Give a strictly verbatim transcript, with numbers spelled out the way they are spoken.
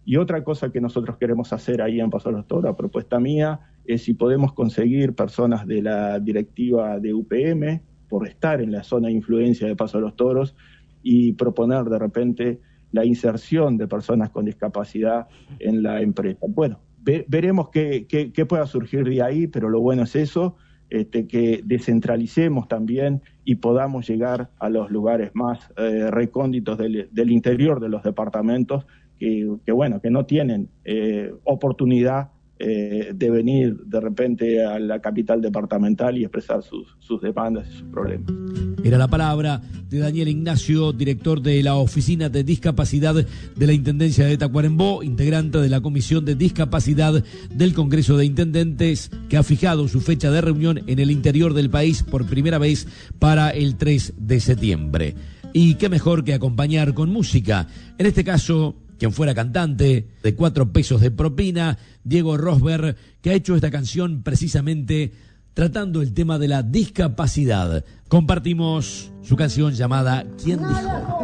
Y otra cosa que nosotros queremos hacer ahí en Paso de los Toros, a propuesta mía, es si podemos conseguir personas de la directiva de U P M, por estar en la zona de influencia de Paso de los Toros, y proponer de repente la inserción de personas con discapacidad en la empresa. Bueno, ve, veremos qué, qué, qué pueda surgir de ahí, pero lo bueno es eso, este, que descentralicemos también y podamos llegar a los lugares más eh, recónditos del, del interior de los departamentos, que, que bueno, que no tienen eh, oportunidad eh, de venir de repente a la capital departamental y expresar sus, sus demandas y sus problemas. Era la palabra de Daniel Ignacio, director de la Oficina de Discapacidad de la Intendencia de Tacuarembó, integrante de la Comisión de Discapacidad del Congreso de Intendentes, que ha fijado su fecha de reunión en el interior del país por primera vez para el tres de septiembre. Y qué mejor que acompañar con música, en este caso quien fuera cantante de cuatro pesos de propina, Diego Rosberg, que ha hecho esta canción precisamente tratando el tema de la discapacidad. Compartimos su canción llamada ¿Quién dijo?